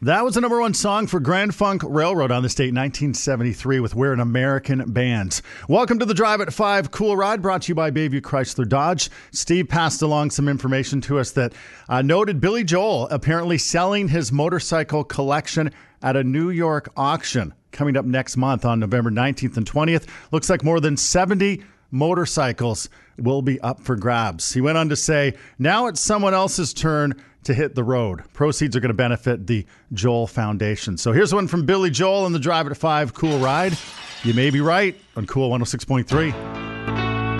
That was the number one song for Grand Funk Railroad on this date, 1973, with We're an American Band. Welcome to the Drive at 5 Cool Ride, brought to you by Bayview Chrysler Dodge. Steve passed along some information to us that noted Billy Joel apparently selling his motorcycle collection at a New York auction coming up next month on November 19th and 20th. Looks like more than 70 motorcycles will be up for grabs. He went on to say, now it's someone else's turn to hit the road. Proceeds are going to benefit the Joel Foundation. So here's one from Billy Joel in the Drive at 5 Cool Ride. You may be right on Cool 106.3.